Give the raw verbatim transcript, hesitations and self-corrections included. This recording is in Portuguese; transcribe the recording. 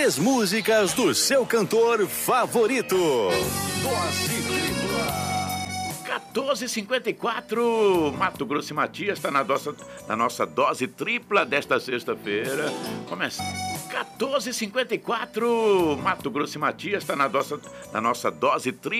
Três músicas do seu cantor favorito. Dose tripla. quatorze e cinquenta e quatro. Mato Grosso e Matias está na nossa, na nossa dose tripla desta sexta-feira. Começa. quatorze e cinquenta e quatro. Mato Grosso e Matias está na nossa, na nossa dose tripla.